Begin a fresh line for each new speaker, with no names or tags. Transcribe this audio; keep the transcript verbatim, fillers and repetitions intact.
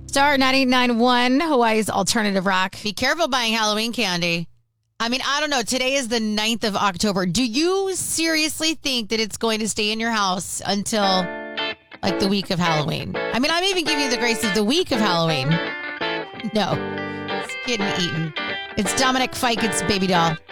Star ninety-nine point one, Hawaii's alternative rock.
Be careful buying Halloween candy. I mean, I don't know. Today is the ninth of October. Do you seriously think that it's going to stay in your house until like the week of Halloween? I mean, I'm even giving you the grace of the week of Halloween. No. It's getting eaten. It's Dominic Fike. It's Baby Doll.